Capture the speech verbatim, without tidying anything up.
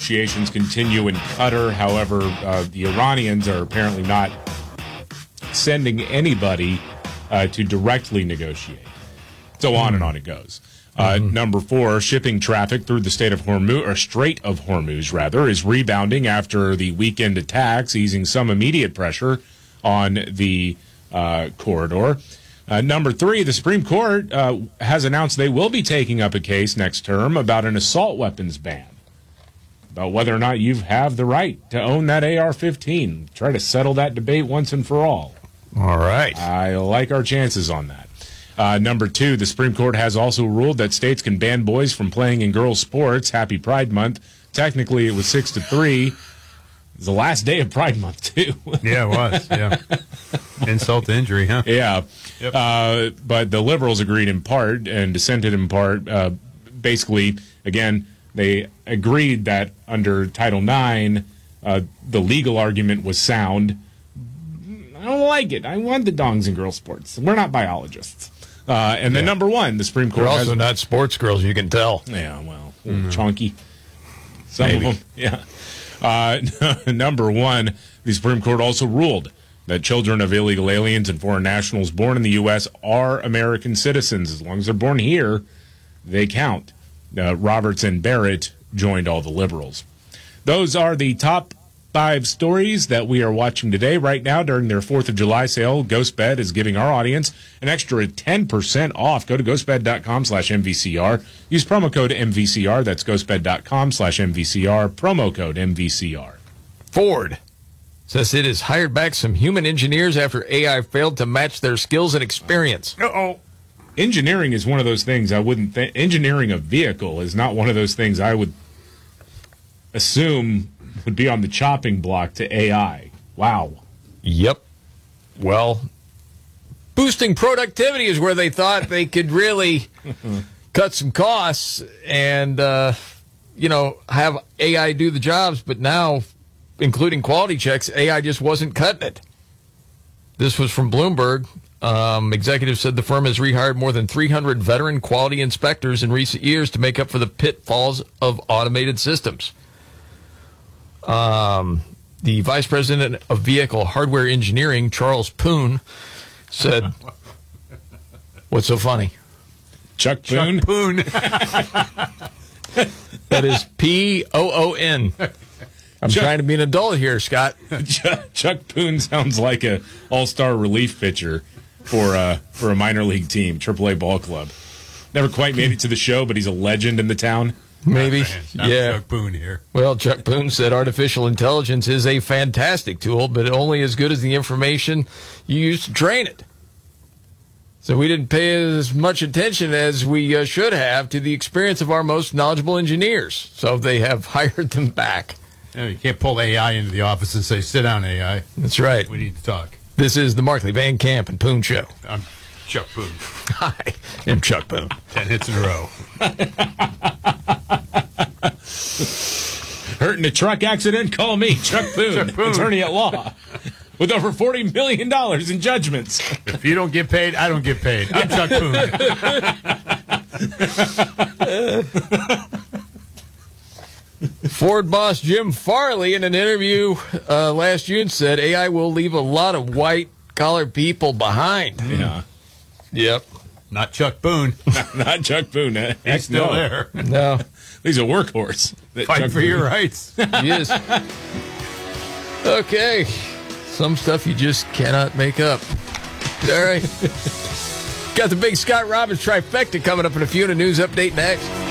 negotiations continue in Qatar. However, uh, the Iranians are apparently not sending anybody uh, to directly negotiate. So on and on it goes. Uh, mm-hmm. Number four, shipping traffic through the state of Hormuz, or Strait of Hormuz, rather, is rebounding after the weekend attacks, easing some immediate pressure on the uh, corridor. Uh, number three, the Supreme Court uh, has announced they will be taking up a case next term about an assault weapons ban, about whether or not you have the right to own that A R fifteen. Try to settle that debate once and for all. All right. I like our chances on that. Uh, number two, the Supreme Court has also ruled that states can ban boys from playing in girls' sports. Happy Pride Month. Technically, it was six to three. It was the last day of Pride Month, too. Yeah, it was. Yeah. Insult to injury, huh? Yeah. Yep. Uh, but the liberals agreed in part and dissented in part. Uh, basically, again, they agreed that under Title nine, uh, the legal argument was sound. I don't like it. I want the dongs in girls' sports. We're not biologists. Uh, and then yeah. number one, the Supreme Court. We're also has, not sports girls, you can tell. Yeah, well, mm-hmm. chunky. Some Maybe. of them, yeah. Uh, number one, the Supreme Court also ruled that children of illegal aliens and foreign nationals born in the U S are American citizens. As long as they're born here, they count. Uh, Roberts and Barrett joined all the liberals. Those are the top five stories that we are watching today. Right now, during their fourth of July sale, GhostBed is giving our audience an extra ten percent off. Go to ghostbed.com slash MVCR. Use promo code M V C R. That's ghostbed.com slash MVCR. Promo code M V C R. Ford says it has hired back some human engineers after A I failed to match their skills and experience. Uh-oh. Engineering is one of those things I wouldn't think. Engineering a vehicle is not one of those things I would assume would be on the chopping block to A I. Wow. Yep. Well, boosting productivity is where they thought they could really cut some costs and, uh, you know, have A I do the jobs. But now, including quality checks, A I just wasn't cutting it. This was from Bloomberg. Um, executives said the firm has rehired more than three hundred veteran quality inspectors in recent years to make up for the pitfalls of automated systems. Um, the vice president of vehicle hardware engineering, Charles Poon, said, "What's so funny?" Chuck Poon? Chuck Poon. That is P O O N. I'm Chuck, trying to be an adult here, Scott. Chuck, Chuck Poon sounds like a all-star relief pitcher for, uh, for a minor league team, triple A ball club. Never quite made it to the show, but he's a legend in the town. Maybe. Not yeah. Chuck Poon here. Well, Chuck Poon said artificial intelligence is a fantastic tool, but only as good as the information you use to train it. So we didn't pay as much attention as we uh, should have to the experience of our most knowledgeable engineers. So they have hired them back. You, know, you can't pull A I into the office and say, sit down, A I. That's right. We need to talk. This is the Markley, Van Camp, and Poon Show. I'm Chuck Poon. Hi, I'm Chuck Poon. Ten hits in a row. Hurt in a truck accident? Call me, Chuck Poon, Chuck Poon. attorney at law, with over forty million dollars in judgments. If you don't get paid, I don't get paid. I'm Chuck Poon. Ford boss Jim Farley, in an interview uh, last June, said A I will leave a lot of white-collar people behind. Yeah. Yep. Not Chuck Boone. not, not Chuck Boone. Eh? He's still no. there. No. He's a workhorse. Fight Chuck for Boone. your rights. He is. Okay. Some stuff you just cannot make up. All right. Got the big Scott Robbins trifecta coming up in a few, and a news update next.